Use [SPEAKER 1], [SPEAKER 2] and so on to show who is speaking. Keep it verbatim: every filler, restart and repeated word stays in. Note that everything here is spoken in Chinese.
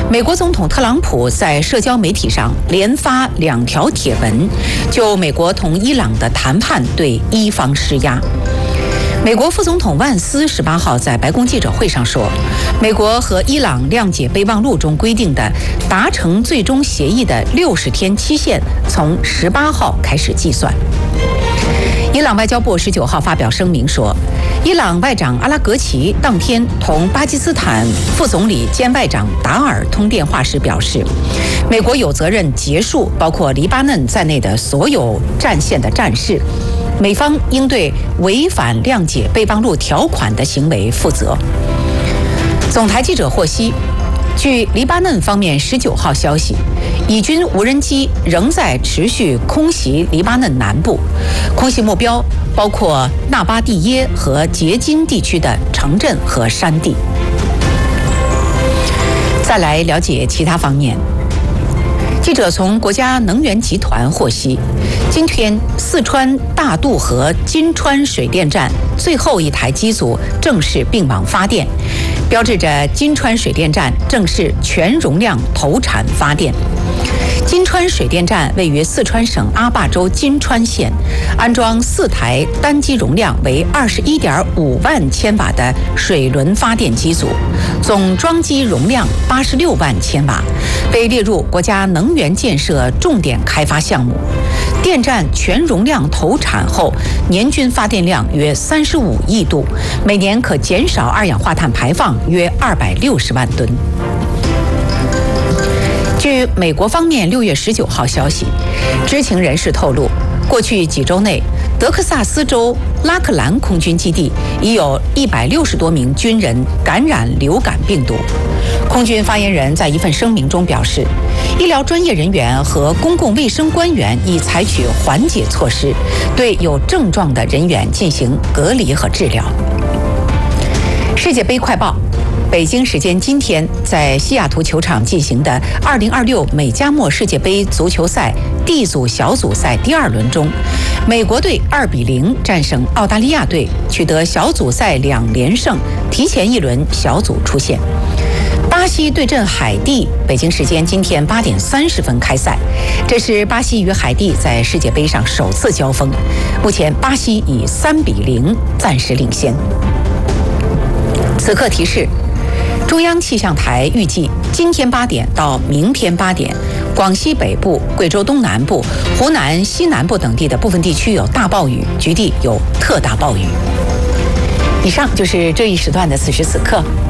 [SPEAKER 1] 美国总统特朗普在社交媒体上连发两条帖文，就美国同伊朗的谈判对伊方施压。美国副总统万斯十八号在白宫记者会上说，美国和伊朗谅解备忘录中规定的达成最终协议的六十天期限从十八号开始计算。伊朗外交部十九号发表声明说，伊朗外长阿拉格齐当天同巴基斯坦副总理兼外长达尔通电话时表示，美国有责任结束包括黎巴嫩在内的所有战线的战事，美方应对违反谅解备忘录条款的行为负责。总台记者获悉，据黎巴嫩方面十九号消息，以军无人机仍在持续空袭黎巴嫩南部，空袭目标包括纳巴蒂耶和杰金地区的城镇和山地。再来了解其他方面。记者从国家能源集团获悉，今天四川大渡河金川水电站最后一台机组正式并网发电，标志着金川水电站正式全容量投产发电。金川水电站位于四川省阿坝州金川县，安装四台单机容量为二十一点五万千瓦的水轮发电机组，总装机容量八十六万千瓦，被列入国家能源建设重点开发项目。电站全容量投产后，年均发电量约三十五亿度，每年可减少二氧化碳排放约二百六十万吨。据美国方面六月十九号消息，知情人士透露，过去几周内，德克萨斯州拉克兰空军基地已有一百六十多名军人感染流感病毒。空军发言人在一份声明中表示，医疗专业人员和公共卫生官员已采取缓解措施，对有症状的人员进行隔离和治疗。世界杯快报。北京时间今天，在西雅图球场进行的二零二六美加墨世界杯足球赛 D 组小组赛第二轮中，美国队二比零战胜澳大利亚队，取得小组赛两连胜，提前一轮小组出线。巴西对阵海地，北京时间今天八点三十分开赛，这是巴西与海地在世界杯上首次交锋。目前巴西以三比零暂时领先。此刻提示。中央气象台预计，今天八点到明天八点，广西北部、贵州东南部、湖南西南部等地的部分地区有大暴雨，局地有特大暴雨。以上就是这一时段的此时此刻。